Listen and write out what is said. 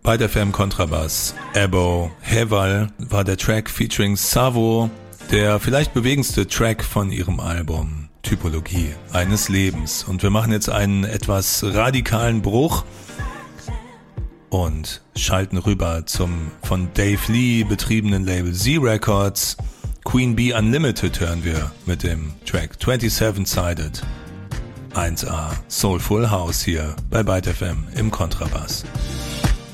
Bei der FM Kontrabass. Ebo Heval war der Track featuring Savo, der vielleicht bewegendste Track von ihrem Album Typologie eines Lebens. Und wir machen jetzt einen etwas radikalen Bruch und schalten rüber zum von Dave Lee betriebenen Label Z Records. Queen Bee Unlimited hören wir mit dem Track 27-Sided. 1A Soulful House hier bei Byte FM im Kontrabass.